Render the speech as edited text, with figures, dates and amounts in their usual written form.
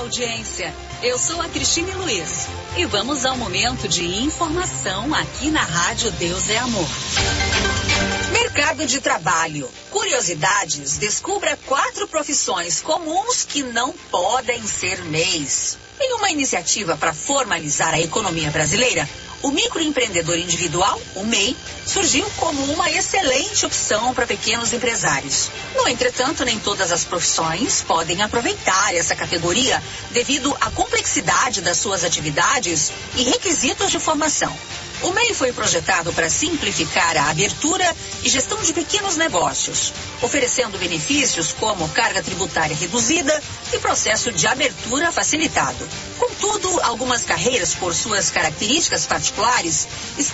audiência. Eu sou a Cristine Luiz e vamos ao momento de informação aqui na Rádio Deus é Amor. Mercado de trabalho. Curiosidades, descubra 4 profissões comuns que não podem ser MEIs. Em uma iniciativa para formalizar a economia brasileira, o microempreendedor individual, o MEI, surgiu como uma excelente opção para pequenos empresários. No entretanto, nem todas as profissões podem aproveitar essa categoria devido à complexidade das suas atividades e requisitos de formação. O MEI foi projetado para simplificar a abertura e gestão de pequenos negócios, oferecendo benefícios como carga tributária reduzida e processo de abertura facilitado. Contudo, algumas carreiras, por suas características particulares,